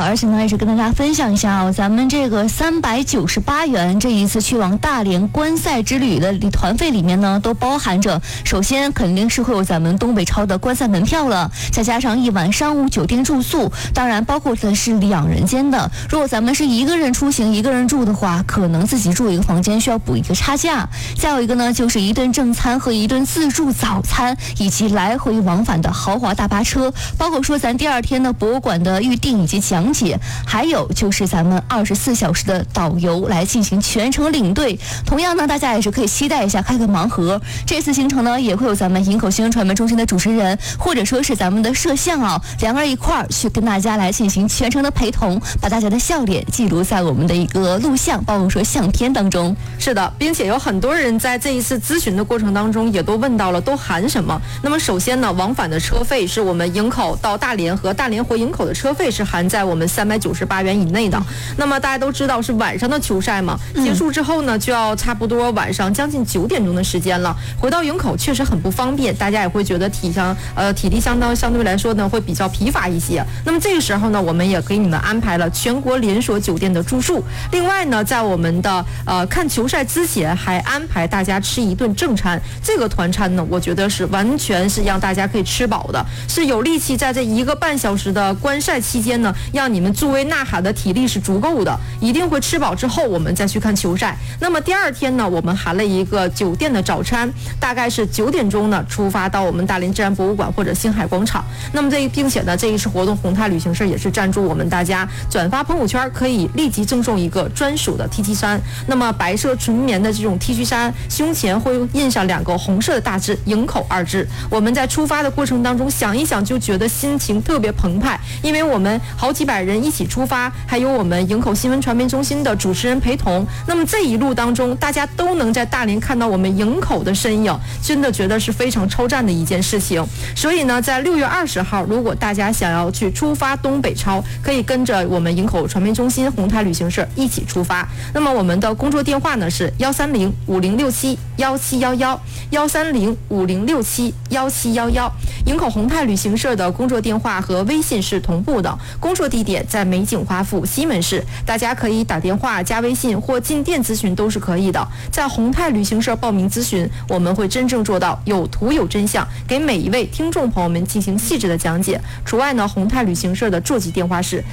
而且呢也是跟大家分享一下哦，咱们这个398元这一次去往大连观赛之旅的团费里面呢，都包含着首先肯定是会有咱们东北超的观赛门票了，再加上一晚商务酒店住宿，当然包括的是2人间的。如果咱们是一个人出行一个人住的话，可能自己住一个房间需要补一个差价。再有一个呢，就是一顿正餐和一顿自助早餐，以及来回往返的豪华大巴车，包括说咱第2天的博物馆的预定以及讲解，还有就是咱们24小时的导游来进行全程领队。同样呢，大家也是可以期待一下开个盲盒。这次行程呢，也会有咱们营口新闻传媒中心的主持人，或者说是咱们的摄像啊，两个人一块儿去跟大家来进行全程的陪同，把大家的笑脸记录在我们的一个录像，包括说相片当中。 是的，并且有很多人在这一次咨询的过程当中也都问到了都含什么。那么首先呢，往返的车费是我们营口到大连和大连回营口的车费是含在我们398元以内的。那么大家都知道是晚上的球赛嘛，结束之后呢，就要差不多晚上将近9点钟的时间了。回到营口确实很不方便，大家也会觉得体力相对来说呢会比较疲乏一些。那么这个时候呢，我们也给你们安排了全国连锁酒店的住宿。另外呢，在我们的看球赛之前还安排大家吃一顿正餐。这个团餐呢，我觉得是完全是让大家可以吃饱的，是有力气在这1个半小时的观赛期间呢，让你们助威呐喊的体力是足够的，一定会吃饱之后我们再去看球赛。那么第2天呢，我们含了一个酒店的早餐，大概是9点钟呢出发到我们大连自然博物馆或者星海广场。那么并且呢，这一次活动宏泰旅行社也是赞助我们大家转发朋友圈可以立即赠送一个专属的 T 恤衫。那么白色纯棉的这种 T 恤衫，胸前会印上2个红色的大字营口2字。我们在出发的过程当中想一想就觉得心情特别澎湃，因为我们好几百人一起出发，还有我们营口新闻传媒中心的主持人陪同。那么这一路当中大家都能在大连看到我们营口的身影，真的觉得是非常超赞的一件事情。所以呢，在6月20号，如果大家想要去出发东北超，可以跟着我们营口传媒中心宏泰旅行社一起出发。那么我们的工作电话呢是13050671711，13050671711。营口宏泰旅行社的工作电话和微信是同步的，工作地点在美景华府西门市，大家可以打电话加微信或进店咨询都是可以的。在宏泰旅行社报名咨询，我们会真正做到有图有真相，给每一位听众朋友们进行细致的讲解。除外呢，宏泰旅行社的座机电话是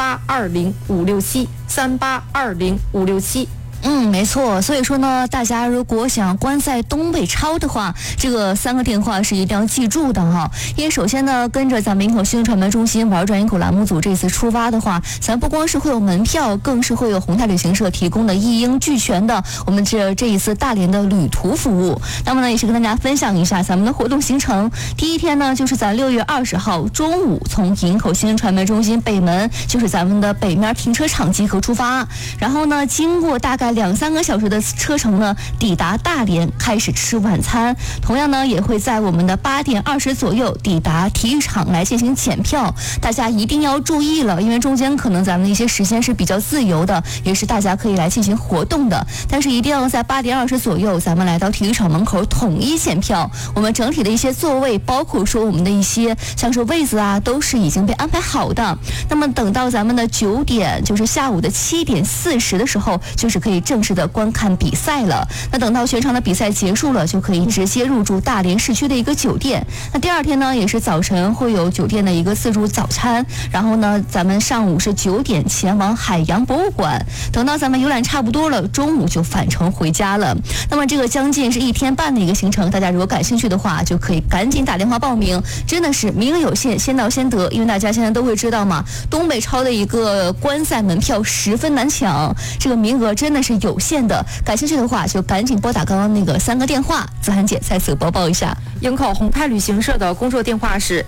3820-567，3820-567。 没错，所以说呢，大家如果想观赛东北超的话，这个3个电话是一定要记住的哈。因为首先呢，跟着咱们营口新闻传媒中心玩转营口栏目组这次出发的话，咱不光是会有门票，更是会有宏泰旅行社提供的一应俱全的我们这一次大连的旅途服务。那么呢，也是跟大家分享一下咱们的活动行程。第1天呢，就是在6月20号中午从营口新闻传媒中心北门，就是咱们的北面停车场集合出发，然后呢，经过大概2-3个小时的车程呢，抵达大连开始吃晚餐。同样呢，也会在我们的8点20左右抵达体育场来进行检票。大家一定要注意了，因为中间可能咱们的一些时间是比较自由的，也是大家可以来进行活动的。但是一定要在8点20左右，咱们来到体育场门口统一检票。我们整体的一些座位，包括说我们的一些像是位子啊，都是已经被安排好的。那么等到咱们的9点，就是下午的7点40的时候，就是可以正式的观看比赛了。那等到全场的比赛结束了，就可以直接入住大连市区的一个酒店。那第2天呢，也是早晨会有酒店的一个自助早餐，然后呢，咱们上午是9点前往海洋博物馆，等到咱们游览差不多了，中午就返程回家了。那么这个将近是1天半的一个行程，大家如果感兴趣的话，就可以赶紧打电话报名，真的是名额有限，先到先得。因为大家现在都会知道嘛，东北超的一个观赛门票十分难抢，这个名额真的是有限的。感兴趣的话，就赶紧拨打刚刚那个3个电话。子涵姐再次播报一下， 营口宏泰旅行社的工作电话是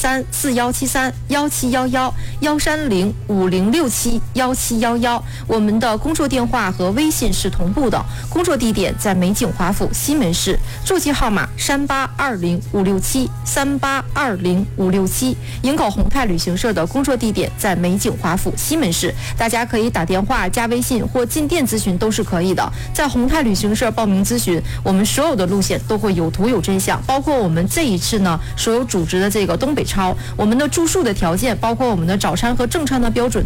183-4173-1711，130-5067-1711。我们的工作电话和微信是同步的，工作地点在美景华府西门市，座机号码3820-567，3820-567。营口宏泰旅行社的工作地点在美景华府西门市，大家可以打电话加微信或进店咨询都是可以的。在宏泰旅行社报名咨询，我们所有的路线都会有图有真相，包括我们这一次呢所有组织的这个东北超，我们的住宿的条件，包括我们的早餐和正餐的标准